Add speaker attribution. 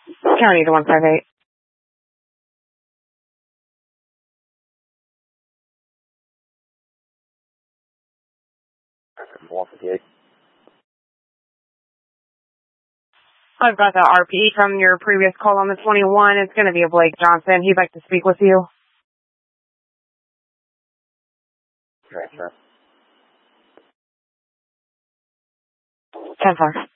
Speaker 1: County to 158. I've got the RP from your previous call on the 21. It's going to be a Blake Johnson. He'd like to speak with you.
Speaker 2: Okay, sure.
Speaker 1: 10-4.